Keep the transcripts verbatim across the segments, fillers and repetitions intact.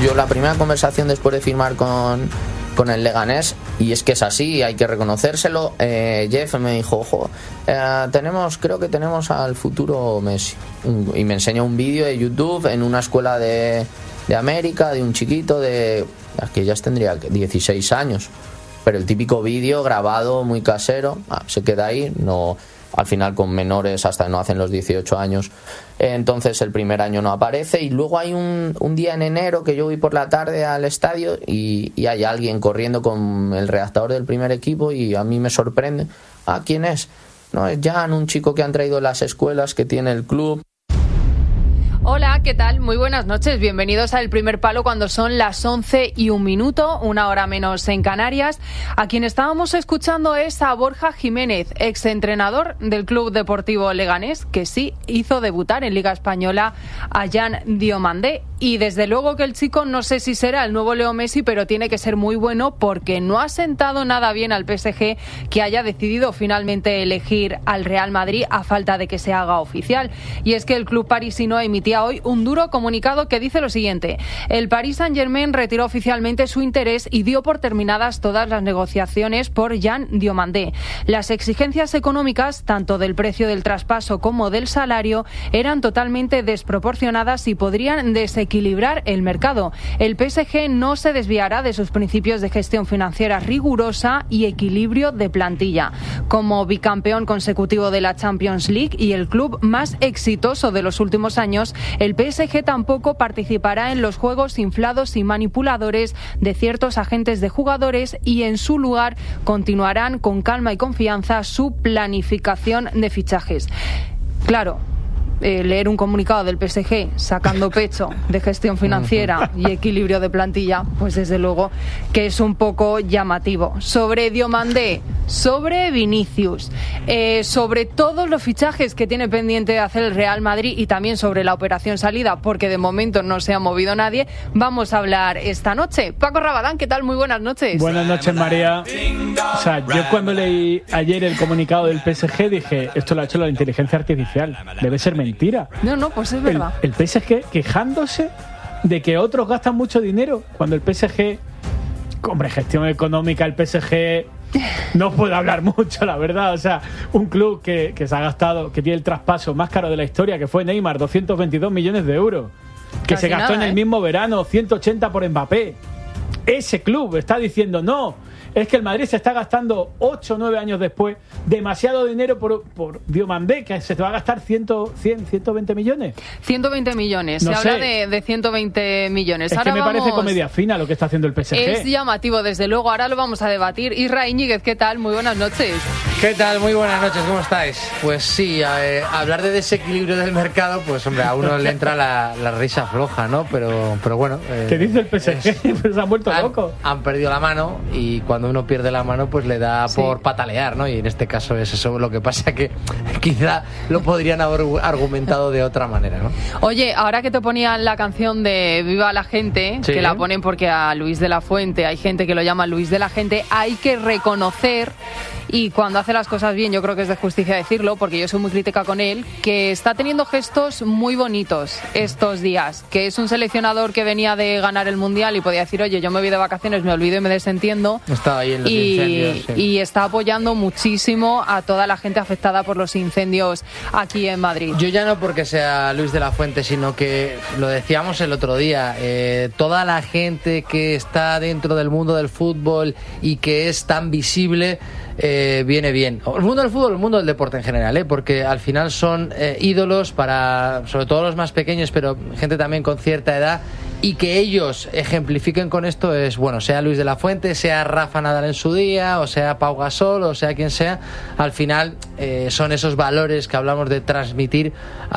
yo la primera conversación después de firmar con, con el Leganés, y es que es así, hay que reconocérselo, eh, Jeff me dijo, ojo, eh, tenemos, creo que tenemos al futuro Messi. Y me enseñó un vídeo de YouTube en una escuela de, de América, de un chiquito de que ya tendría dieciséis años, pero el típico vídeo grabado muy casero, ah, se queda ahí, no, al final con menores hasta no hacen los dieciocho años, entonces el primer año no aparece, y luego hay un, un día en enero que yo voy por la tarde al estadio y, y hay alguien corriendo con el redactador del primer equipo y a mí me sorprende, ah, ¿quién es? No, es Jan, un chico que han traído las escuelas que tiene el club. Hola, ¿qué tal? Muy buenas noches. Bienvenidos a El Primer Palo cuando son las once y un minuto, una hora menos en Canarias. A quien estábamos escuchando es a Borja Jiménez, exentrenador del Club Deportivo Leganés, que sí hizo debutar en Liga Española a Jan Diomandé. Y desde luego que el chico no sé si será el nuevo Leo Messi, pero tiene que ser muy bueno porque no ha sentado nada bien al P S G que haya decidido finalmente elegir al Real Madrid a falta de que se haga oficial. Y es que el club parisino emitía hoy un duro comunicado que dice lo siguiente: el Paris Saint-Germain retiró oficialmente su interés y dio por terminadas todas las negociaciones por Jan Diomandé. Las exigencias económicas, tanto del precio del traspaso como del salario, eran totalmente desproporcionadas y podrían desequilibrar el mercado. El P S G no se desviará de sus principios de gestión financiera rigurosa y equilibrio de plantilla. Como bicampeón consecutivo de la Champions League y el club más exitoso de los últimos años, el P S G tampoco participará en los juegos inflados y manipuladores de ciertos agentes de jugadores y en su lugar continuarán con calma y confianza su planificación de fichajes. Claro, Eh, leer un comunicado del P S G sacando pecho de gestión financiera y equilibrio de plantilla, pues desde luego que es un poco llamativo. Sobre Diomandé, sobre Vinicius, eh, sobre todos los fichajes que tiene pendiente de hacer el Real Madrid y también sobre la operación salida, porque de momento no se ha movido nadie, vamos a hablar esta noche. Paco Rabadán, ¿qué tal? Muy buenas noches. Buenas noches, María. O sea, yo cuando leí ayer el comunicado del P S G dije, esto lo ha hecho la inteligencia artificial, debe ser mentira. No, no, pues es verdad. El, el P S G quejándose de que otros gastan mucho dinero, cuando el P S G, hombre, gestión económica, el P S G no puede hablar mucho, la verdad. O sea, un club que, que se ha gastado, que tiene el traspaso más caro de la historia, que fue Neymar, doscientos veintidós millones de euros, que Casi se gastó nada, en el ¿eh? mismo verano ciento ochenta por Mbappé. Ese club está diciendo no. Es que el Madrid se está gastando ocho o nueve años después demasiado dinero por, por Diomandé, que se te va a gastar cien, cien, ciento veinte millones. ciento veinte millones, no se sé. habla de, de ciento veinte millones. Es ahora que me vamos... parece comedia fina lo que está haciendo el P S G. Es llamativo, desde luego, ahora lo vamos a debatir. Isra Íñiguez, ¿qué tal? Muy buenas noches. ¿Qué tal? Muy buenas noches, ¿cómo estáis? Pues sí, eh, hablar de desequilibrio del mercado, pues hombre, a uno le entra la, la risa floja, ¿no? Pero, pero bueno... Eh, ¿Qué dice el P S G? Es... Pues se han vuelto han, locos. Han perdido la mano y cuando uno pierde la mano pues le da sí. por patalear, ¿no? Y en este caso es eso. Lo que pasa que quizá lo podrían haber argumentado de otra manera, ¿no? Oye, ahora que te ponían la canción de Viva la Gente, sí. que la ponen porque a Luis de la Fuente hay gente que lo llama Luis de la Gente, hay que reconocer, y cuando hace las cosas bien, yo creo que es de justicia decirlo, porque yo soy muy crítica con él, que está teniendo gestos muy bonitos estos días, que es un seleccionador que venía de ganar el Mundial y podía decir, oye, yo me voy de vacaciones, me olvido y me desentiendo. Estaba ahí en los y, incendios, sí. y está apoyando muchísimo a toda la gente afectada por los incendios aquí en Madrid. Yo ya no porque sea Luis de la Fuente, sino que lo decíamos el otro día, eh, toda la gente que está dentro del mundo del fútbol y que es tan visible, Eh, viene bien. El mundo del fútbol, el mundo del deporte en general, ¿eh? Porque al final son eh, ídolos para, sobre todo los más pequeños, pero gente también con cierta edad, y que ellos ejemplifiquen con esto es, bueno, sea Luis de la Fuente, sea Rafa Nadal en su día, o sea Pau Gasol, o sea quien sea, al final eh, son esos valores que hablamos de transmitir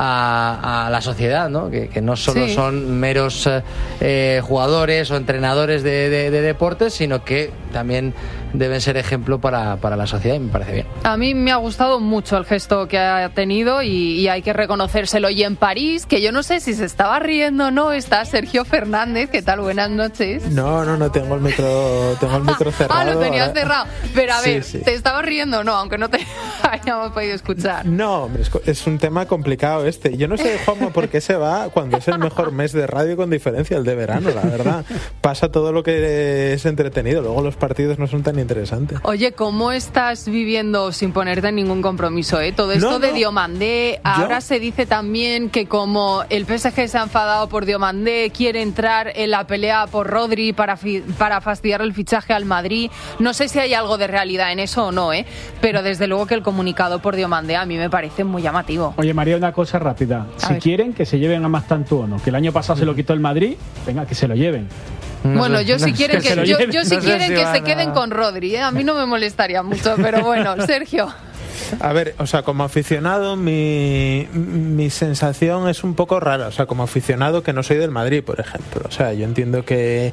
a, a la sociedad, ¿no? Que, que no solo sí. son meros eh, jugadores o entrenadores de, de, de deportes, sino que también deben ser ejemplo para, para la sociedad, y me parece bien. A mí me ha gustado mucho el gesto que ha tenido y, y hay que reconocérselo. Y en París, que yo no sé si se estaba riendo o no, está Sergio Fernández, Fernández, ¿qué tal? Buenas noches. No, no, no tengo el micro, tengo el micro cerrado. Ah, lo tenías ahora. cerrado. Pero a Sí, ver, sí. ¿te estabas riendo o no? Aunque no te hayamos podido escuchar. No, hombre, es, es un tema complicado este. Yo no sé, Juanma, por qué se va cuando es el mejor mes de radio con diferencia, el de verano, la verdad. Pasa todo lo que es entretenido, luego los partidos no son tan interesantes. Oye, ¿cómo estás viviendo sin ponerte en ningún compromiso? ¿eh? Todo esto No, de no. Diomandé, ahora Yo- se dice también que como el P S G se ha enfadado por Diomandé, quiere entrar en la pelea por Rodri para, fi- para fastidiar el fichaje al Madrid. No sé si hay algo de realidad en eso o no, ¿eh? Pero desde luego que el comunicado por Diomandé a mí me parece muy llamativo. Oye, María, una cosa rápida. A Si ver. quieren que se lleven a Mastantuono, que el año pasado se lo quitó el Madrid, venga, que se lo lleven. No bueno, sé, yo no si sé quieren que que, se lo yo, lleven. yo si No sé quieren si que van se a- queden con Rodri, ¿eh? A mí no me molestaría mucho, pero bueno, Sergio. A ver, o sea, como aficionado, mi, mi sensación es un poco rara. O sea, como aficionado que no soy del Madrid, por ejemplo. O sea, yo entiendo que,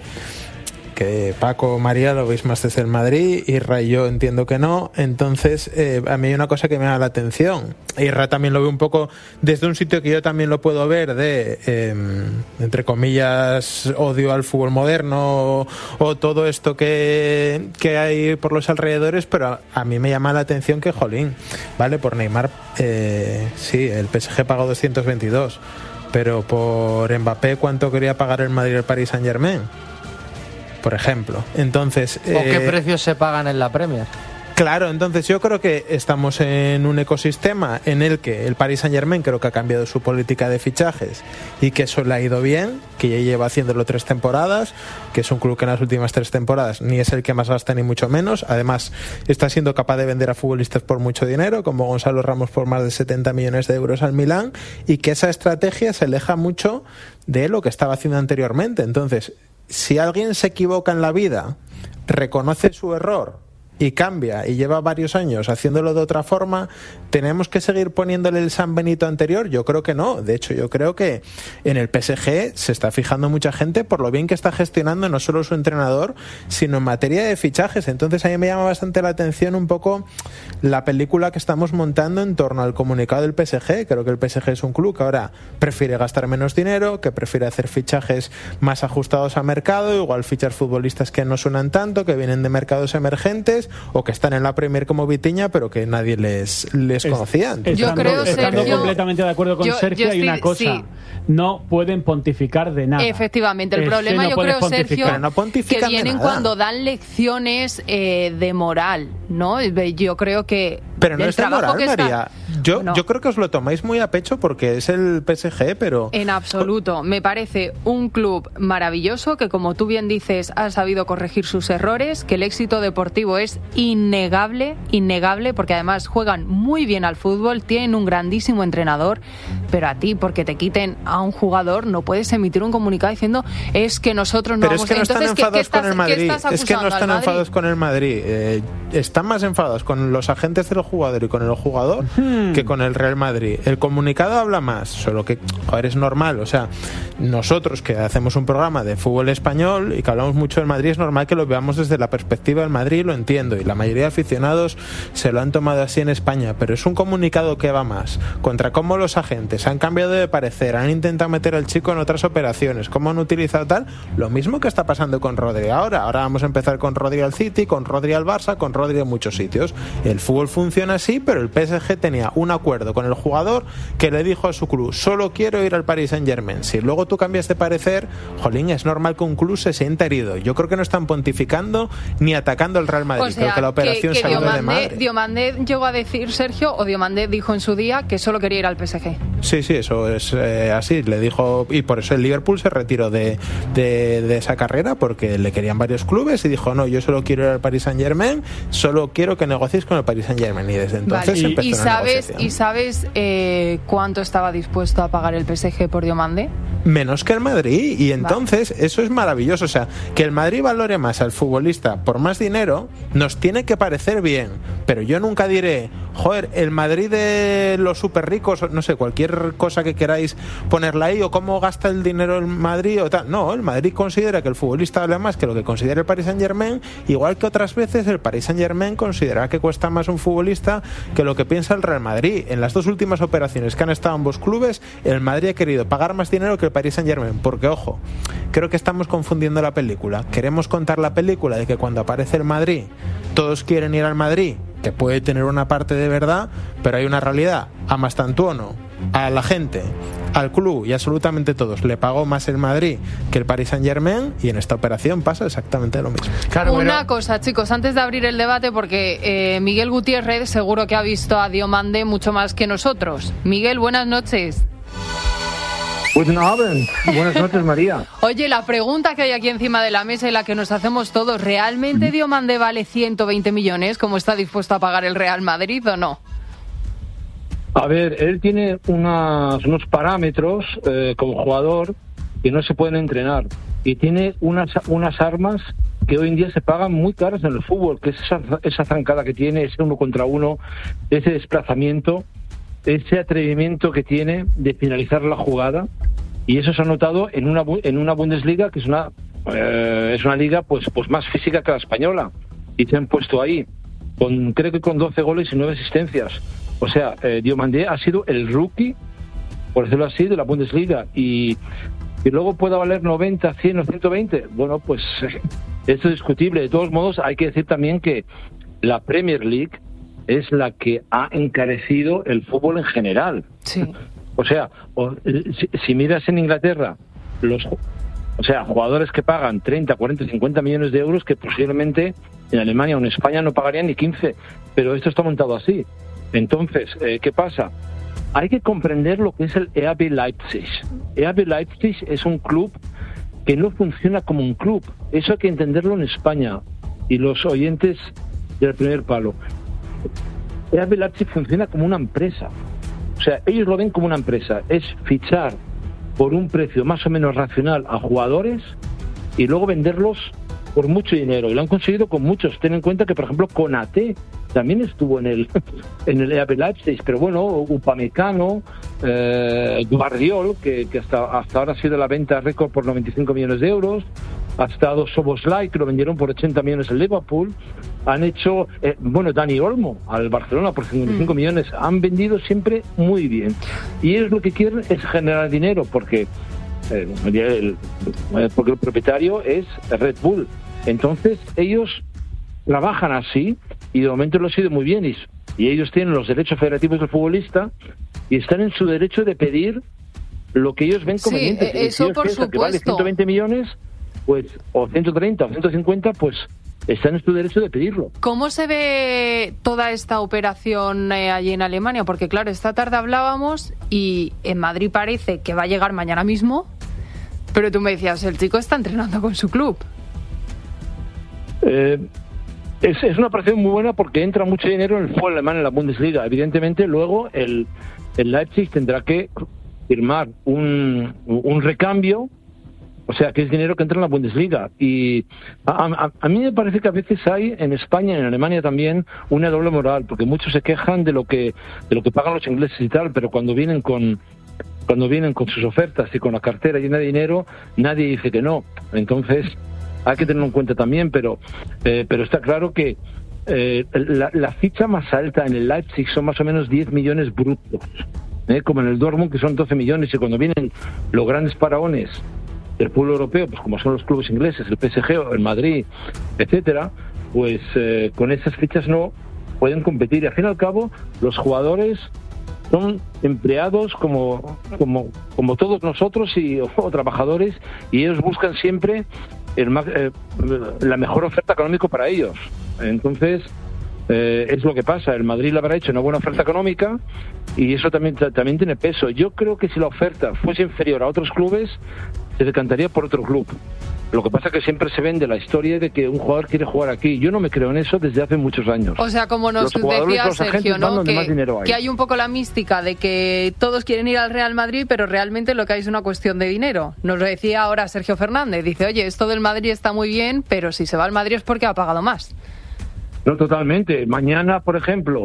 que Paco, María lo veis más desde el Madrid, Irra y yo entiendo que no. Entonces, eh, a mí hay una cosa que me da la atención. Irra también lo ve un poco desde un sitio que yo también lo puedo ver de, eh, entre comillas, odio al fútbol moderno o, o todo esto que, que hay por los alrededores, pero a, a mí me llama la atención que, jolín, vale, por Neymar, eh, sí, el P S G pagó doscientos veintidós, pero por Mbappé, ¿cuánto quería pagar el Madrid y el Paris Saint-Germain? Por ejemplo. Entonces, ¿O qué eh, precios se pagan en la Premier? Claro, entonces yo creo que estamos en un ecosistema en el que el Paris Saint-Germain creo que ha cambiado su política de fichajes y que eso le ha ido bien, que ya lleva haciéndolo tres temporadas, que es un club que en las últimas tres temporadas ni es el que más gasta ni mucho menos, además está siendo capaz de vender a futbolistas por mucho dinero, como Gonzalo Ramos por más de setenta millones de euros al Milán, y que esa estrategia se aleja mucho de lo que estaba haciendo anteriormente. Entonces, si alguien se equivoca en la vida, reconoce su error y cambia y lleva varios años haciéndolo de otra forma, ¿tenemos que seguir poniéndole el San Benito anterior? Yo creo que no. De hecho, yo creo que en el P S G se está fijando mucha gente por lo bien que está gestionando no solo su entrenador, sino en materia de fichajes. Entonces a mí me llama bastante la atención un poco la película que estamos montando en torno al comunicado del P S G. Creo que el P S G es un club que ahora prefiere gastar menos dinero, que prefiere hacer fichajes más ajustados a mercado, igual fichar futbolistas que no suenan tanto, que vienen de mercados emergentes o que están en la Premier como Vitinha, pero que nadie les, les Es- conocía antes. Yo estando, creo, estando Sergio, completamente de acuerdo con yo- Sergio, yo hay una estoy- cosa. sí. No pueden pontificar de nada. Efectivamente, el Es que problema no yo puedes creo, Sergio, pontificar. Pero no que pontifican de vienen nada. cuando dan lecciones eh, de moral, ¿no? Yo creo que Pero no el es de trabajo moral, que está- María. Yo, Bueno, yo creo que os lo tomáis muy a pecho porque es el P S G, pero... en absoluto. Me parece un club maravilloso que, como tú bien dices, ha sabido corregir sus errores, que el éxito deportivo es innegable, innegable, porque además juegan muy bien al fútbol, tienen un grandísimo entrenador, pero a ti, porque te quiten a un jugador, no puedes emitir un comunicado diciendo es que nosotros no Pero es vamos que no a... están Entonces, ¿qué- enfadados qué estás- con el qué Madrid. estás Es que no acusando al están Madrid? enfadados con el Madrid. Eh, están más enfadados con los agentes del jugador y con el jugador que con el Real Madrid. El comunicado habla más, solo que, joder, es normal. O sea, nosotros que hacemos un programa de fútbol español y que hablamos mucho del Madrid, es normal que lo veamos desde la perspectiva del Madrid, lo entiendo. Y la mayoría de aficionados se lo han tomado así en España. Pero es un comunicado que va más contra cómo los agentes han cambiado de parecer, han intentado meter al chico en otras operaciones, cómo han utilizado tal. Lo mismo que está pasando con Rodri ahora. Ahora vamos a empezar con Rodri al City, con Rodri al Barça, con Rodri en muchos sitios. El fútbol funciona así, pero el P S G tenía un acuerdo con el jugador que le dijo a su club, solo quiero ir al Paris Saint-Germain. Si luego tú cambias de parecer, jolín, es normal que un club se sienta herido. Yo creo que no están pontificando ni atacando al Real Madrid. O sea, creo que la operación que, que salió de Diomandé, madre. Diomandé llegó a decir, Sergio, o Diomandé dijo en su día que solo quería ir al P S G. Sí, sí, eso es eh, así. Le dijo, y por eso el Liverpool se retiró de, de, de esa carrera, porque le querían varios clubes y dijo, no, yo solo quiero ir al Paris Saint-Germain, solo quiero que negociéis con el Paris Saint-Germain. Y desde entonces Vale. empezó ¿Y, una sabes, negociación. ¿Y sabes eh, cuánto estaba dispuesto a pagar el P S G por Diomandé? Menos que el Madrid, y entonces eso es maravilloso. O sea, que el Madrid valore más al futbolista por más dinero nos tiene que parecer bien, pero yo nunca diré, joder, el Madrid de los súper ricos, no sé, cualquier cosa que queráis ponerla ahí, o cómo gasta el dinero el Madrid o tal. No, el Madrid considera que el futbolista vale más que lo que considera el Paris Saint-Germain, igual que otras veces el Paris Saint-Germain considera que cuesta más un futbolista que lo que piensa el Real Madrid. En las dos últimas operaciones que han estado ambos clubes, el Madrid ha querido pagar más dinero que el Paris Saint-Germain, porque ojo, creo que estamos confundiendo la película. Queremos contar la película de que cuando aparece el Madrid todos quieren ir al Madrid, que puede tener una parte de verdad, pero hay una realidad. A Mastantuono, a la gente, al club y absolutamente todos le pagó más el Madrid que el Paris Saint-Germain, y en esta operación pasa exactamente lo mismo. Claro, una bueno. cosa, chicos, antes de abrir el debate, porque eh, Miguel Gutiérrez seguro que ha visto a Diomande mucho más que nosotros. Miguel, buenas noches. Guten Abend. Buenas noches, María. Oye, la pregunta que hay aquí encima de la mesa y la que nos hacemos todos, ¿realmente Diomande vale ciento veinte millones como está dispuesto a pagar el Real Madrid o no? A ver, él tiene unas, unos parámetros eh, como jugador que no se pueden entrenar, y tiene unas, unas armas que hoy en día se pagan muy caras en el fútbol, que es esa, esa zancada que tiene, ese uno contra uno, ese desplazamiento, ese atrevimiento que tiene de finalizar la jugada, y eso se ha notado en una en una Bundesliga que es una eh, es una liga pues pues más física que la española, y se han puesto ahí con creo que con doce goles y nueve asistencias. O sea, eh, Diomande ha sido el rookie, por decirlo así, de la Bundesliga, y y luego pueda valer noventa, cien o ciento veinte. Bueno, pues eh, esto es discutible. De todos modos, hay que decir también que la Premier League es la que ha encarecido el fútbol en general. Sí. O sea, o, si, si miras en Inglaterra, los, o sea, jugadores que pagan treinta, cuarenta, cincuenta millones de euros, que posiblemente en Alemania o en España no pagarían ni quince, pero esto está montado así. Entonces, eh, ¿qué pasa? Hay que comprender lo que es el R B Leipzig. R B Leipzig es un club que no funciona como un club. Eso hay que entenderlo en España, y los oyentes del primer palo. R B Leipzig funciona como una empresa. O sea, ellos lo ven como una empresa. Es fichar por un precio más o menos racional a jugadores y luego venderlos por mucho dinero. Y lo han conseguido con muchos. Ten en cuenta que, por ejemplo, Konaté también estuvo en el en el R B Leipzig, pero bueno, Upamecano, eh, Guardiol, que, que hasta, hasta ahora ha sido la venta récord por noventa y cinco millones de euros. Ha estado Szoboszlai, que lo vendieron por ochenta millones en Liverpool. Han hecho, eh, bueno, Dani Olmo al Barcelona por cincuenta y cinco mm. millones. Han vendido siempre muy bien. Y ellos lo que quieren es generar dinero, porque, eh, el, porque el propietario es Red Bull. Entonces, ellos trabajan así, y de momento lo ha sido muy bien. Y, y ellos tienen los derechos federativos del futbolista, y están en su derecho de pedir lo que ellos ven conveniente. Sí, eso si por supuesto. Que vale ciento veinte millones, pues, o ciento treinta o ciento cincuenta, pues están en su derecho de pedirlo. ¿Cómo se ve toda esta operación eh, allí en Alemania? Porque claro, esta tarde hablábamos y en Madrid parece que va a llegar mañana mismo, pero tú me decías, el chico está entrenando con su club. Eh, es, es una operación muy buena porque entra mucho dinero en el fútbol alemán, en la Bundesliga. Evidentemente, luego el, el Leipzig tendrá que firmar un, un recambio. O sea, que es dinero que entra en la Bundesliga. Y a, a, a mí me parece que a veces hay en España y en Alemania también una doble moral, porque muchos se quejan de lo que de lo que pagan los ingleses y tal, pero cuando vienen con cuando vienen con sus ofertas y con la cartera llena de dinero, nadie dice que no. Entonces, hay que tenerlo en cuenta también, pero eh, pero está claro que eh, la, la ficha más alta en el Leipzig son más o menos diez millones brutos, ¿eh? Como en el Dortmund, que son doce millones, y cuando vienen los grandes faraones del pueblo europeo, pues como son los clubes ingleses, el P S G, el Madrid, etcétera, pues eh, con esas fichas no pueden competir. Y al fin y al cabo, los jugadores son empleados como como como todos nosotros, y o, o trabajadores, y ellos buscan siempre el, eh, la mejor oferta económica para ellos. Entonces, eh, es lo que pasa. El Madrid le habrá hecho una buena oferta económica, y eso también también tiene peso. Yo creo que si la oferta fuese inferior a otros clubes, se decantaría por otro club. Lo que pasa es que siempre se vende la historia de que un jugador quiere jugar aquí. Yo no me creo en eso desde hace muchos años. O sea, como nos decía Sergio, ¿no? Que, hay. que hay un poco la mística de que todos quieren ir al Real Madrid, pero realmente lo que hay es una cuestión de dinero. Nos lo decía ahora Sergio Fernández. Dice, oye, esto del Madrid está muy bien, pero si se va al Madrid es porque ha pagado más. No, totalmente. Mañana, por ejemplo,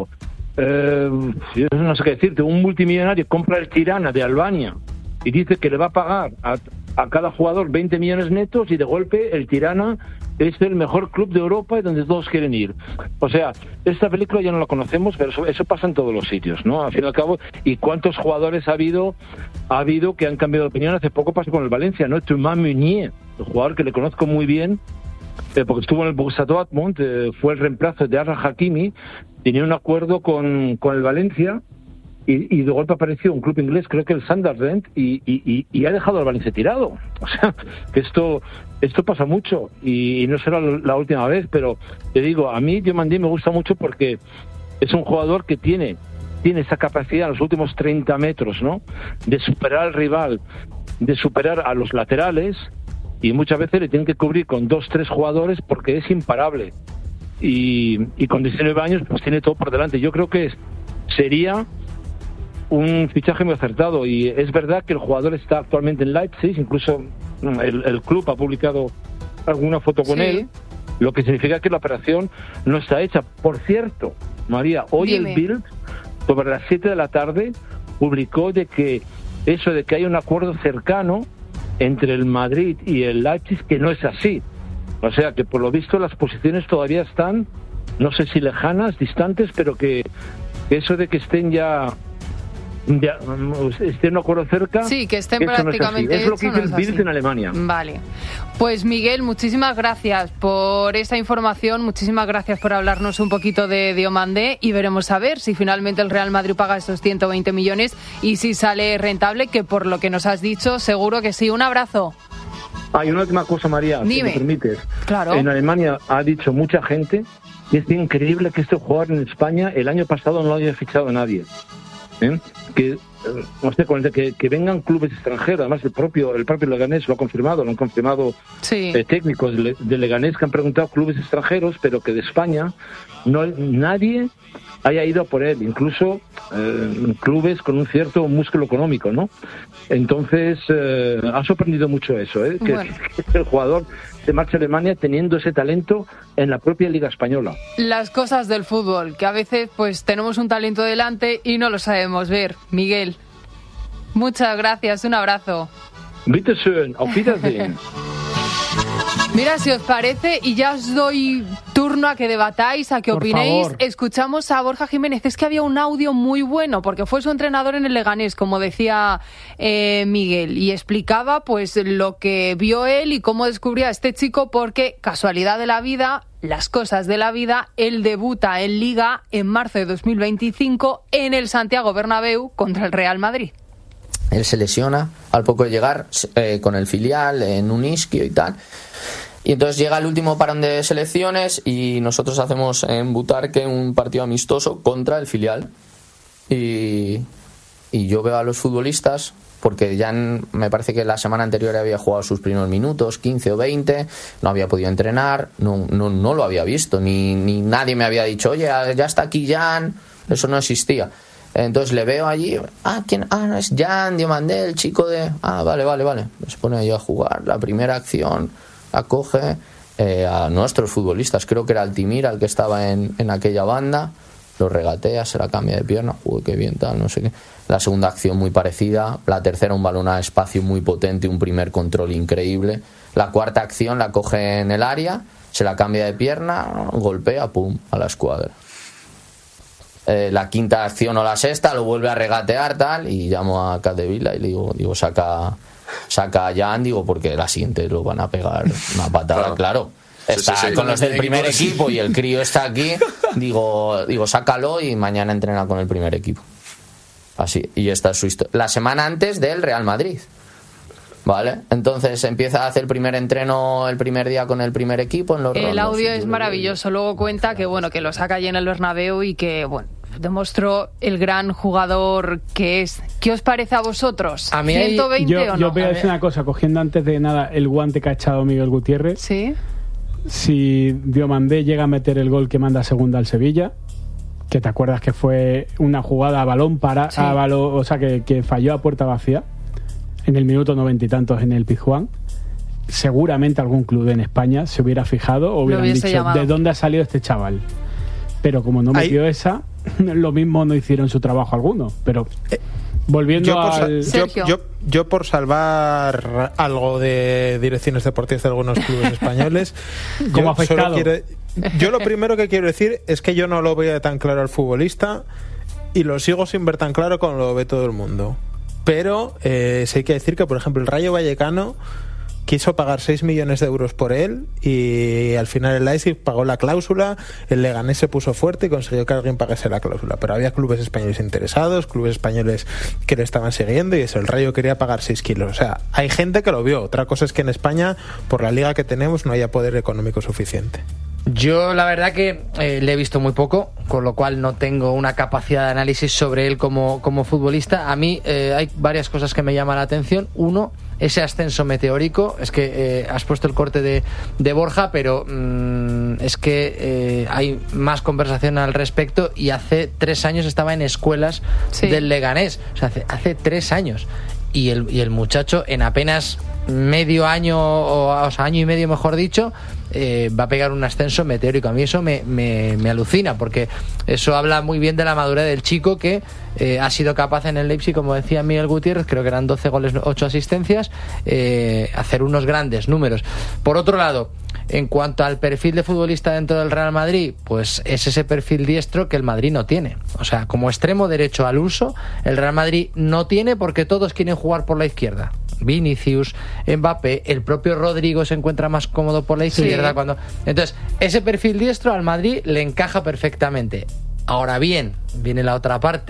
eh, yo no sé qué decirte, un multimillonario compra el Tirana de Albania y dice que le va a pagar a, a cada jugador veinte millones netos y de golpe el Tirana es el mejor club de Europa y donde todos quieren ir. O sea, esta película ya no la conocemos, pero eso, eso pasa en todos los sitios, ¿no? Al fin y al cabo, ¿y cuántos jugadores ha habido ha habido que han cambiado de opinión? Hace poco pasó con el Valencia, ¿no? Thomas Meunier, el jugador que le conozco muy bien, eh, porque estuvo en el Borussia Dortmund, eh, fue el reemplazo de Achraf Hakimi, tenía un acuerdo con, con el Valencia, Y, y de golpe apareció un club inglés, creo que el Sunderland, y, y, y ha dejado al Valencia tirado. O sea, que esto esto pasa mucho, y, y no será la última vez, pero te digo, a mí Diomandé me gusta mucho porque es un jugador que tiene tiene esa capacidad en los últimos treinta metros, ¿no?, de superar al rival, de superar a los laterales, y muchas veces le tienen que cubrir con dos, tres jugadores porque es imparable. Y, y con diecinueve años pues tiene todo por delante. Yo creo que es, sería un fichaje muy acertado, y es verdad que el jugador está actualmente en Leipzig, incluso el, el club ha publicado alguna foto con sí. él, lo que significa que la operación no está hecha. Por cierto, María, hoy Dime. el Bild, sobre las siete de la tarde, publicó de que eso de que hay un acuerdo cercano entre el Madrid y el Leipzig, que no es así. O sea, que por lo visto las posiciones todavía están, no sé si lejanas, distantes, pero que, que eso de que estén ya... Ya, estén un acuerdo cerca. Sí, que estén prácticamente. No es, es lo que dice no el Bild en Alemania. Vale. Pues Miguel, muchísimas gracias por esta información, muchísimas gracias por hablarnos un poquito de Diomandé, y veremos a ver si finalmente el Real Madrid paga esos ciento veinte millones y si sale rentable, que por lo que nos has dicho, seguro que sí. Un abrazo. Hay una última cosa, María, Dime. si me permites. Claro. En Alemania ha dicho mucha gente que es increíble que este jugador en España el año pasado no lo haya fichado nadie. ¿Eh? Que, no sé, que, que vengan clubes extranjeros, además el propio el propio Leganés lo ha confirmado, lo han confirmado sí. eh, técnicos de, de Leganés que han preguntado clubes extranjeros, pero que de España no nadie haya ido a por él, incluso eh, clubes con un cierto músculo económico, ¿no? Entonces eh, ha sorprendido mucho eso, ¿eh? que, bueno. que el jugador se marcha a Alemania teniendo ese talento en la propia Liga Española. Las cosas del fútbol, que a veces pues tenemos un talento delante y no lo sabemos ver. Miguel, muchas gracias, un abrazo. Bitte schön, auf Wiedersehen. Mira, si os parece, y ya os doy turno a que debatáis, a que Por opinéis, favor. escuchamos a Borja Jiménez. Es que había un audio muy bueno, porque fue su entrenador en el Leganés, como decía eh, Miguel, y explicaba pues lo que vio él y cómo descubría a este chico, porque, casualidad de la vida, las cosas de la vida, él debuta en Liga en marzo de dos mil veinticinco en el Santiago Bernabéu contra el Real Madrid. Él se lesiona al poco de llegar eh, con el filial en un isquio y tal. Y entonces llega el último parón de selecciones y nosotros hacemos en Butarque un partido amistoso contra el filial. Y, y yo veo a los futbolistas, porque ya en, me parece que la semana anterior había jugado sus primeros minutos, quince o veinte, no había podido entrenar, no, no, no lo había visto, ni, ni nadie me había dicho, oye, ya está aquí Jan, eso no existía. Entonces le veo allí, ah, ¿quién? Ah, es Jan Diomandé, el chico de... Ah, vale, vale, vale. Se pone allí a jugar, la primera acción, acoge eh, a nuestros futbolistas, creo que era Altimira el que estaba en, en aquella banda, lo regatea, se la cambia de pierna, uy, qué bien, tal, no sé qué. La segunda acción muy parecida, la tercera un balón a espacio muy potente, un primer control increíble. La cuarta acción la coge en el área, se la cambia de pierna, golpea, pum, a la escuadra. Eh, la quinta acción o la sexta lo vuelve a regatear tal y llamo a Capdevila y le digo, digo saca saca a Jan, digo, porque la siguiente lo van a pegar una patada, claro, claro. Está sí, sí, sí, con los del primer equipo, equipo y el crío está aquí, digo, digo sácalo y mañana entrena con el primer equipo. Así, y esta es su historia. La semana antes del Real Madrid, ¿vale? Entonces empieza a hacer el primer entreno el primer día con el primer equipo en los El rondos. audio es maravilloso. Luego cuenta que bueno, que lo saca allí en el Bernabéu y que bueno, demostró el gran jugador que es. ¿Qué os parece a vosotros? A mí hay... ¿ciento veinte yo, o no? Yo voy a decir una cosa, cogiendo antes de nada el guante que ha echado Miguel Gutiérrez. Sí. Si Diomandé llega a meter el gol que manda segunda al Sevilla, que te acuerdas que fue una jugada a balón para, sí. a balón, o sea que, que falló a puerta vacía en el minuto noventa y tantos en el Pizjuán, seguramente algún club en España se hubiera fijado o hubieran dicho llamado. ¿De dónde ha salido este chaval? Pero como no metió Ahí. esa, lo mismo no hicieron su trabajo algunos, pero volviendo yo por, al... yo, yo, yo por salvar algo de direcciones deportivas de algunos clubes españoles, como afectado. Quiero, yo lo primero que quiero decir es que yo no lo veo tan claro al futbolista y lo sigo sin ver tan claro como lo ve todo el mundo. Pero eh, sí hay que decir que, por ejemplo, el Rayo Vallecano quiso pagar seis millones de euros por él y al final el Leipzig pagó la cláusula, el Leganés se puso fuerte y consiguió que alguien pagase la cláusula, pero había clubes españoles interesados, clubes españoles que le estaban siguiendo y eso, el Rayo quería pagar seis kilos. O sea, hay gente que lo vio. Otra cosa es que en España, por la liga que tenemos, no haya poder económico suficiente. Yo la verdad que eh, le he visto muy poco, con lo cual no tengo una capacidad de análisis sobre él como, como futbolista. A mí eh, hay varias cosas que me llaman la atención. Uno, ese ascenso meteórico. Es que eh, has puesto el corte de, de Borja, pero mmm, es que eh, hay más conversación al respecto y hace tres años estaba en escuelas sí. del Leganés. O sea, hace, hace tres años. Y el, y el muchacho en apenas medio año, o, o sea, año y medio mejor dicho, eh, va a pegar un ascenso meteórico. A mí eso me, me, me alucina, porque eso habla muy bien de la madurez del chico, que eh, ha sido capaz en el Leipzig, como decía Miguel Gutiérrez, creo que eran doce goles, ocho asistencias, eh, hacer unos grandes números. Por otro lado, en cuanto al perfil de futbolista dentro del Real Madrid, pues es ese perfil diestro que el Madrid no tiene. O sea, como extremo derecho al uso, el Real Madrid no tiene, porque todos quieren jugar por la izquierda. Vinicius, Mbappé, el propio Rodrigo se encuentra más cómodo por la izquierda. Sí. Cuando... Entonces, ese perfil diestro al Madrid le encaja perfectamente. Ahora bien, viene la otra parte.